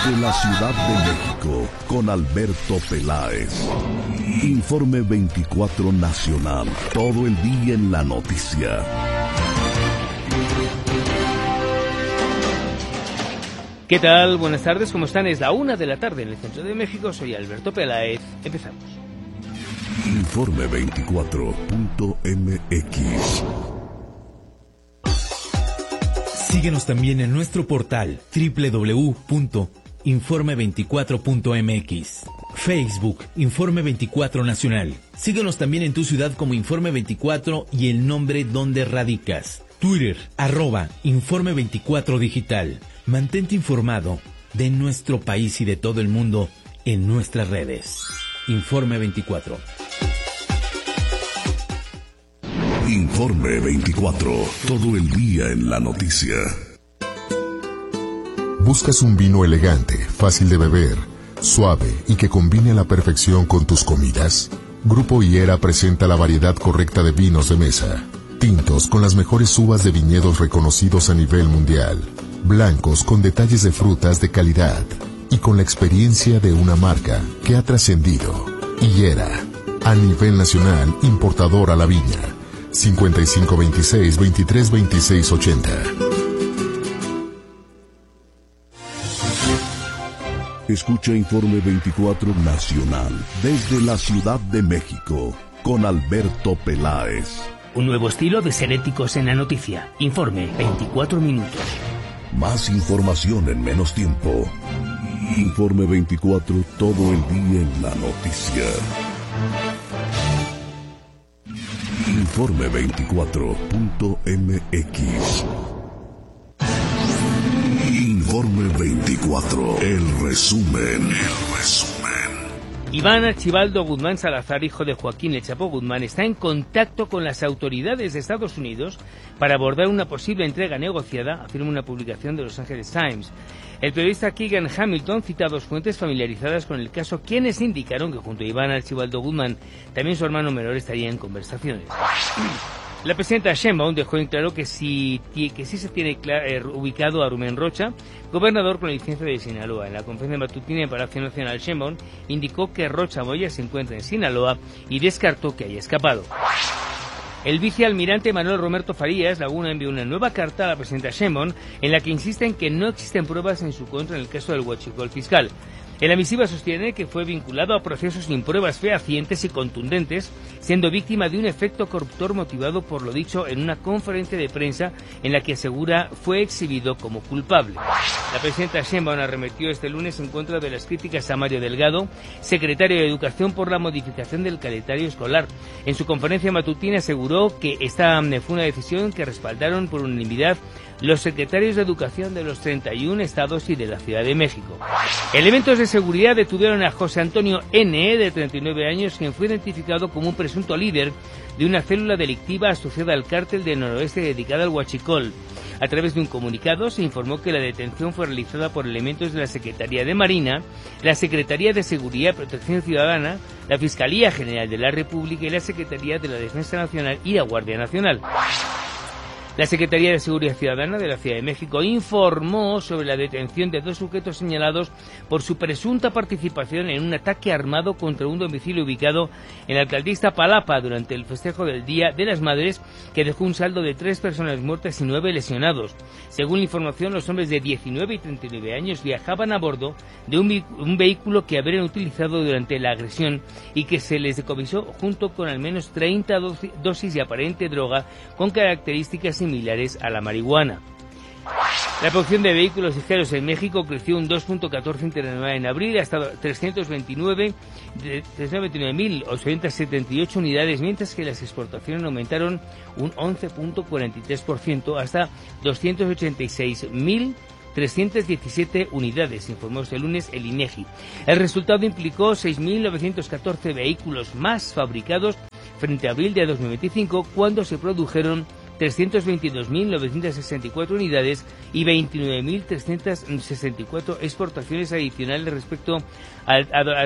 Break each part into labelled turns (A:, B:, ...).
A: Desde la Ciudad de México, con Alberto Peláez. Informe 24 Nacional. Todo el día en la noticia.
B: ¿Qué tal? Buenas tardes, ¿cómo están? Es la 1 de la tarde en el centro de México. Soy Alberto Peláez. Empezamos.
A: Informe 24.mx.
C: Síguenos también en nuestro portal www.informe24.mx. Facebook, Informe 24 Nacional. Síguenos también en tu ciudad como Informe 24 y el nombre donde radicas. Twitter, @Informe 24 Digital. Mantente informado de nuestro país y de todo el mundo en nuestras redes. Informe 24.
A: Informe 24. Todo el día en la noticia.
D: ¿Buscas un vino elegante, fácil de beber, suave y que combine a la perfección con tus comidas? Grupo Higuera presenta la variedad correcta de vinos de mesa. Tintos con las mejores uvas de viñedos reconocidos a nivel mundial. Blancos con detalles de frutas de calidad. Y con la experiencia de una marca que ha trascendido. Higuera, a nivel nacional, importador a la viña. 5526-232680.
A: Escucha Informe 24 Nacional desde la Ciudad de México con Alberto Peláez.
B: Un nuevo estilo de ser éticos en la noticia. Informe 24 minutos.
A: Más información en menos tiempo. Informe 24, todo el día en la noticia. Informe 24.mx. Informe 24, el resumen.
B: Iván Archibaldo Guzmán Salazar, hijo de Joaquín El Chapo Guzmán, está en contacto con las autoridades de Estados Unidos para abordar una posible entrega negociada, afirma una publicación de Los Angeles Times. El periodista Keegan Hamilton cita a dos fuentes familiarizadas con el caso, quienes indicaron que junto a Iván Archibaldo Guzmán, también su hermano menor estaría en conversaciones. La presidenta Sheinbaum dejó en claro que sí se tiene ubicado a Rubén Rocha, gobernador con licencia de Sinaloa. En la conferencia matutina en Palacio Nacional, Sheinbaum indicó que Rocha Moya se encuentra en Sinaloa y descartó que haya escapado. El vicealmirante Manuel Roberto Farías Laguna envió una nueva carta a la presidenta Sheinbaum en la que insiste en que no existen pruebas en su contra en el caso del huachicol fiscal. En la misiva sostiene que fue vinculado a procesos sin pruebas fehacientes y contundentes, siendo víctima de un efecto corruptor motivado por lo dicho en una conferencia de prensa en la que asegura fue exhibido como culpable. La presidenta Sheinbaum arremetió este lunes en contra de las críticas a Mario Delgado, secretario de Educación, por la modificación del calendario escolar. En su conferencia matutina aseguró que esta fue una decisión que respaldaron por unanimidad los secretarios de Educación de los 31 estados y de la Ciudad de México. Elementos de seguridad detuvieron a José Antonio N., de 39 años, quien fue identificado como un presunto líder de una célula delictiva asociada al cártel del Noroeste dedicada al huachicol. A través de un comunicado se informó que la detención fue realizada por elementos de la Secretaría de Marina, la Secretaría de Seguridad y Protección Ciudadana, la Fiscalía General de la República y la Secretaría de la Defensa Nacional y la Guardia Nacional. La Secretaría de Seguridad Ciudadana de la Ciudad de México informó sobre la detención de dos sujetos señalados por su presunta participación en un ataque armado contra un domicilio ubicado en la alcaldía Iztapalapa durante el festejo del Día de las Madres, que dejó un saldo de 3 personas muertas y 9 lesionados. Según la información, los hombres de 19 y 39 años viajaban a bordo de un vehículo que habrían utilizado durante la agresión y que se les decomisó junto con al menos 30 dosis de aparente droga con características similares a la marihuana. La producción de vehículos ligeros en México creció un 2.14 interanual en abril hasta 329.878 unidades, mientras que las exportaciones aumentaron un 11.43% hasta 286.317 unidades, informó este lunes el INEGI. El resultado implicó 6.914 vehículos más fabricados frente a abril de 2025, cuando se produjeron 322.964 unidades y 29.364 exportaciones adicionales respecto a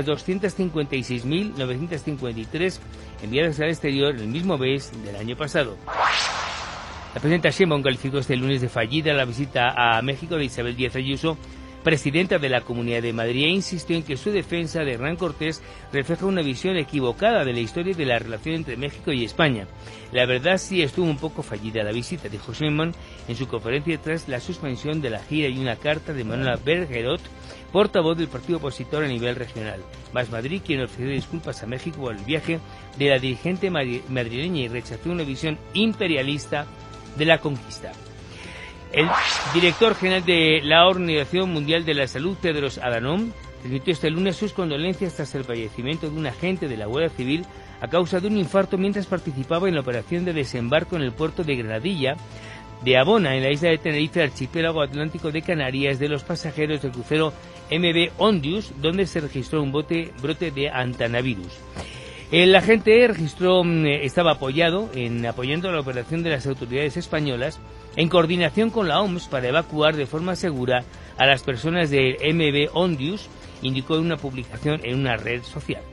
B: 256.953 enviadas al exterior el mismo mes del año pasado. La presidenta Sheinbaum calificó este lunes de fallida la visita a México de Isabel Díaz Ayuso, presidenta de la Comunidad de Madrid, insistió en que su defensa de Hernán Cortés refleja una visión equivocada de la historia y de la relación entre México y España. La verdad sí estuvo un poco fallida la visita, dijo Sheinbaum en su conferencia tras la suspensión de la gira y una carta de Manuela Bergerot, portavoz del partido opositor a nivel regional. Más Madrid, quien ofreció disculpas a México por el viaje de la dirigente madrileña y rechazó una visión imperialista de la conquista. El director general de la Organización Mundial de la Salud, Tedros Adhanom, transmitió este lunes sus condolencias tras el fallecimiento de un agente de la Guardia Civil a causa de un infarto mientras participaba en la operación de desembarco en el puerto de Granadilla de Abona, en la isla de Tenerife, archipiélago atlántico de Canarias, de los pasajeros del crucero MV Ondius, donde se registró un brote de Antanavirus. El agente estaba apoyando la operación de las autoridades españolas en coordinación con la OMS para evacuar de forma segura a las personas del MV Ondius, indicó en una publicación en una red social.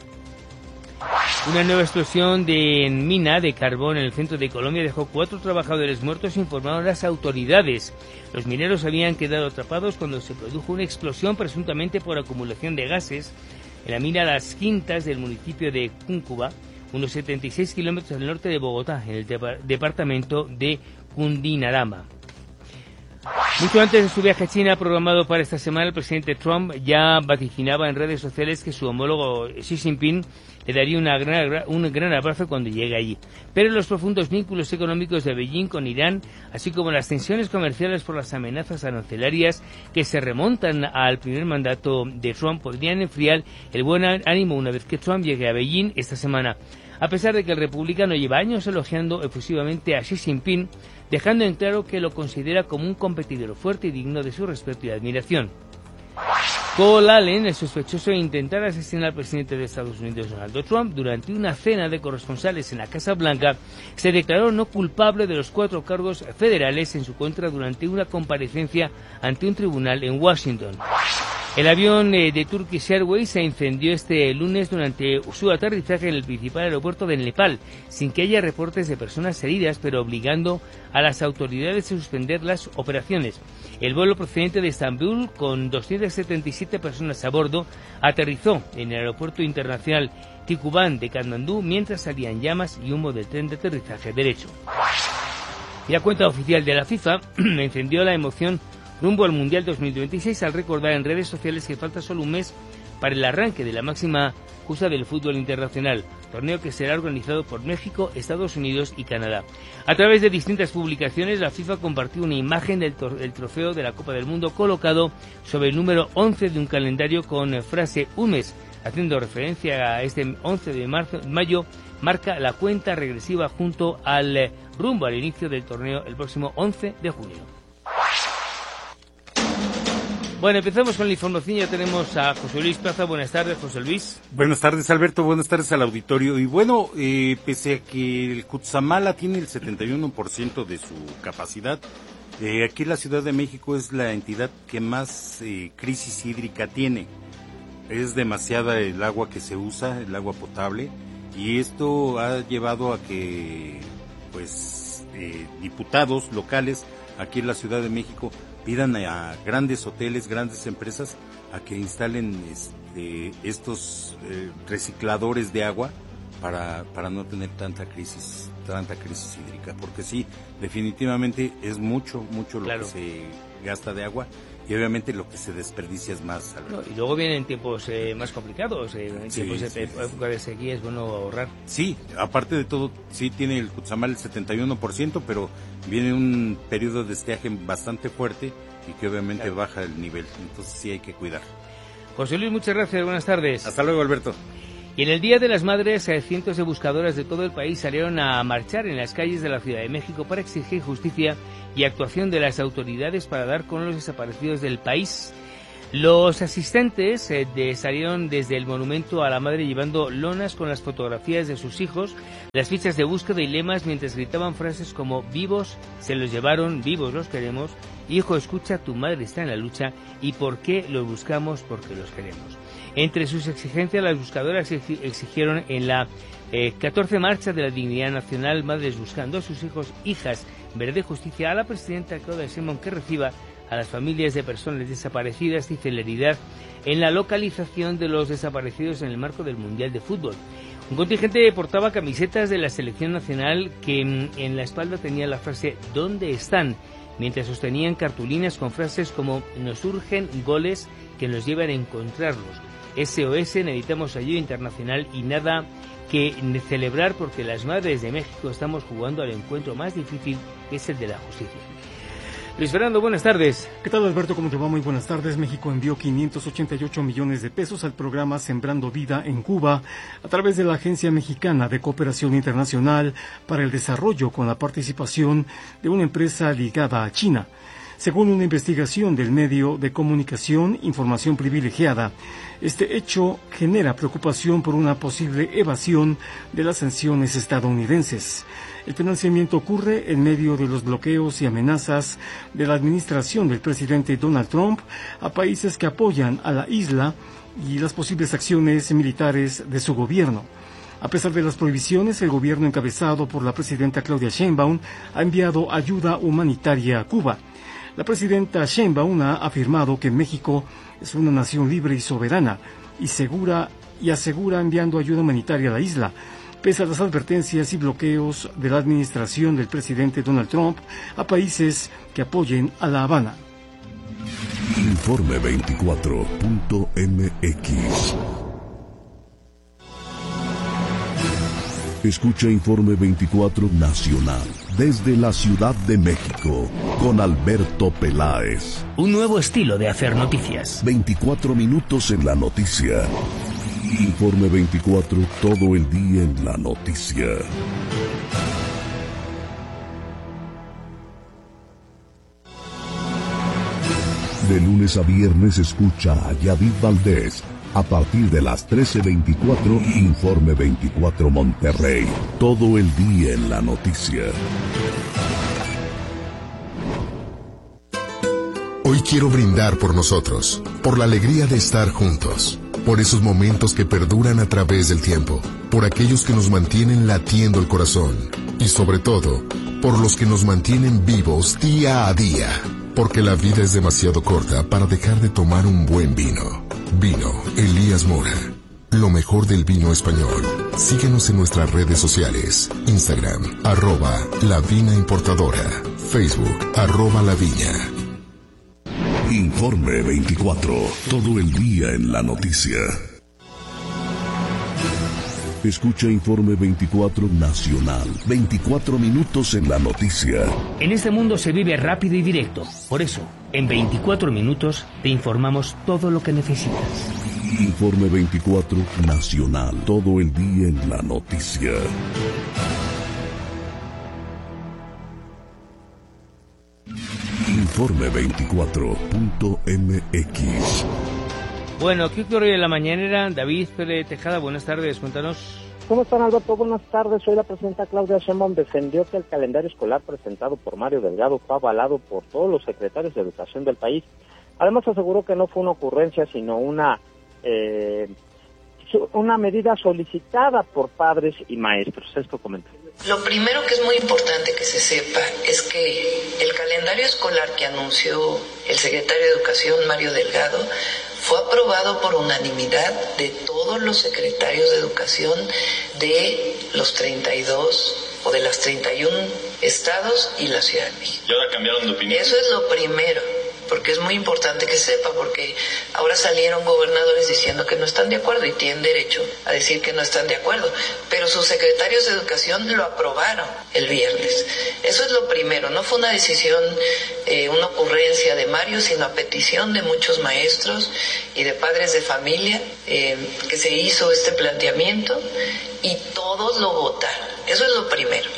B: Una nueva explosión en mina de carbón en el centro de Colombia dejó 4 trabajadores muertos, informaron las autoridades. Los mineros habían quedado atrapados cuando se produjo una explosión presuntamente por acumulación de gases en la mina Las Quintas del municipio de Cúcuba, unos 76 kilómetros al norte de Bogotá, en el departamento de Cundinamarca. Mucho antes de su viaje a China programado para esta semana, el presidente Trump ya vaticinaba en redes sociales que su homólogo Xi Jinping le daría un gran abrazo cuando llegue allí. Pero los profundos vínculos económicos de Beijing con Irán, así como las tensiones comerciales por las amenazas arancelarias que se remontan al primer mandato de Trump, podrían enfriar el buen ánimo una vez que Trump llegue a Beijing esta semana. A pesar de que el republicano lleva años elogiando efusivamente a Xi Jinping, dejando en claro que lo considera como un competidor fuerte y digno de su respeto y admiración. Cole Allen, el sospechoso de intentar asesinar al presidente de Estados Unidos, Donald Trump, durante una cena de corresponsales en la Casa Blanca, se declaró no culpable de los 4 cargos federales en su contra durante una comparecencia ante un tribunal en Washington. El avión de Turkish Airways se incendió este lunes durante su aterrizaje en el principal aeropuerto de Nepal, sin que haya reportes de personas heridas, pero obligando a las autoridades a suspender las operaciones. El vuelo procedente de Estambul, con 277 personas a bordo, aterrizó en el aeropuerto internacional Tikuban de Katmandú mientras salían llamas y humo del tren de aterrizaje derecho. Y la cuenta oficial de la FIFA encendió la emoción rumbo al Mundial 2026 al recordar en redes sociales que falta solo un mes para el arranque de la máxima justa del fútbol internacional, torneo que será organizado por México, Estados Unidos y Canadá. A través de distintas publicaciones, la FIFA compartió una imagen del trofeo de la Copa del Mundo colocado sobre el número 11 de un calendario con frase "un mes", haciendo referencia a este 11 de mayo, marca la cuenta regresiva junto al rumbo al inicio del torneo el próximo 11 de junio. Bueno, empezamos con la información. Ya tenemos a José Luis Plaza. Buenas tardes, José Luis.
E: Buenas tardes, Alberto. Buenas tardes al auditorio. Y bueno, pese a que el Cutzamala tiene el 71% de su capacidad, aquí la Ciudad de México es la entidad que más crisis hídrica tiene. Es demasiada el agua que se usa, el agua potable, y esto ha llevado a que, diputados locales aquí en la Ciudad de México pidan a grandes hoteles, grandes empresas, a que instalen estos recicladores de agua para no tener tanta crisis hídrica, porque sí, definitivamente es mucho lo que se gasta de agua, y obviamente lo que se desperdicia es más.
B: No, y luego vienen tiempos más complicados, en tiempos de época de sequía es bueno ahorrar.
E: Sí, aparte de todo, sí tiene el Cutzamala el 71%, pero viene un periodo de estiaje bastante fuerte y que obviamente baja el nivel, entonces sí hay que cuidar.
B: José Luis, muchas gracias, buenas tardes.
E: Hasta luego, Alberto.
B: Y en el Día de las Madres, cientos de buscadoras de todo el país salieron a marchar en las calles de la Ciudad de México para exigir justicia y actuación de las autoridades para dar con los desaparecidos del país. Los asistentes salieron desde el monumento a la madre llevando lonas con las fotografías de sus hijos, las fichas de búsqueda y lemas, mientras gritaban frases como "vivos se los llevaron, vivos los queremos", "hijo, escucha, tu madre está en la lucha", y "¿por qué los buscamos? Porque los queremos". Entre sus exigencias, las buscadoras exigieron en la 14 Marcha de la Dignidad Nacional Madres Buscando a sus hijos, hijas, verdad y justicia, a la presidenta Claudia Sheinbaum que reciba a las familias de personas desaparecidas y celeridad en la localización de los desaparecidos en el marco del Mundial de Fútbol. Un contingente portaba camisetas de la selección nacional que en la espalda tenía la frase ¿dónde están?, mientras sostenían cartulinas con frases como «Nos urgen goles que nos lleven a encontrarlos», SOS, necesitamos ayuda internacional y nada que celebrar porque las madres de México estamos jugando al encuentro más difícil, que es el de la justicia. Luis Fernando, buenas tardes.
F: ¿Qué tal, Alberto? ¿Cómo te va? Muy buenas tardes. México envió 588 millones de pesos al programa Sembrando Vida en Cuba a través de la Agencia Mexicana de Cooperación Internacional para el Desarrollo, con la participación de una empresa ligada a China. Según una investigación del medio de comunicación Información Privilegiada, este hecho genera preocupación por una posible evasión de las sanciones estadounidenses. El financiamiento ocurre en medio de los bloqueos y amenazas de la administración del presidente Donald Trump a países que apoyan a la isla y las posibles acciones militares de su gobierno. A pesar de las prohibiciones, el gobierno encabezado por la presidenta Claudia Sheinbaum ha enviado ayuda humanitaria a Cuba. La presidenta Sheinbaum ha afirmado que México es una nación libre y soberana y asegura enviando ayuda humanitaria a la isla, pese a las advertencias y bloqueos de la administración del presidente Donald Trump a países que apoyen a La Habana.
A: Informe 24.mx. Escucha Informe 24 Nacional desde la Ciudad de México con Alberto Peláez.
B: Un nuevo estilo de hacer noticias.
A: 24 minutos en la noticia. Informe 24, todo el día en la noticia. De lunes a viernes escucha a Yadid Valdés. A partir de las 13:24, Informe 24 Monterrey. Todo el día en la noticia.
D: Hoy quiero brindar por nosotros, por la alegría de estar juntos, por esos momentos que perduran a través del tiempo, por aquellos que nos mantienen latiendo el corazón y sobre todo, por los que nos mantienen vivos día a día, porque la vida es demasiado corta para dejar de tomar un buen vino. Vino Elías Mora, lo mejor del vino español. Síguenos en nuestras redes sociales, Instagram, @La Vina Importadora, Facebook, @La Viña.
A: Informe 24, todo el día en la noticia. Escucha Informe 24 Nacional, 24 minutos en la noticia.
B: En este mundo se vive rápido y directo. Por eso, en 24 minutos te informamos todo lo que necesitas.
A: Informe 24 Nacional, todo el día en la noticia. Informe 24.mx.
B: Bueno, ¿qué ocurrió en la mañanera? David Pérez Tejada, buenas tardes, cuéntanos.
G: ¿Cómo están, Alberto? Buenas tardes. Hoy la presidenta Claudia Sheinbaum defendió que el calendario escolar presentado por Mario Delgado fue avalado por todos los secretarios de educación del país. Además aseguró que no fue una ocurrencia, sino una medida solicitada por padres y maestros. Esto comentó.
H: Lo primero que es muy importante que se sepa es que el calendario escolar que anunció el secretario de Educación, Mario Delgado, fue aprobado por unanimidad de todos los secretarios de Educación de los 32 o de las 31 estados y la Ciudad de México.
I: ¿Y ahora cambiaron de opinión?
H: Eso es lo primero, porque es muy importante que sepa, porque ahora salieron gobernadores diciendo que no están de acuerdo y tienen derecho a decir que no están de acuerdo, pero sus secretarios de Educación lo aprobaron el viernes. Eso es lo primero, no fue una decisión, una ocurrencia de Mario, sino a petición de muchos maestros y de padres de familia que se hizo este planteamiento y todos lo votaron. Eso es lo primero.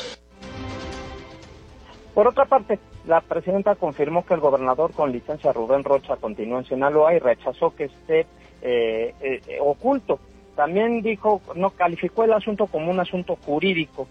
G: Por otra parte, la presidenta confirmó que el gobernador con licencia Rubén Rocha continúa en Sinaloa y rechazó que esté oculto. También dijo, no calificó el asunto como un asunto jurídico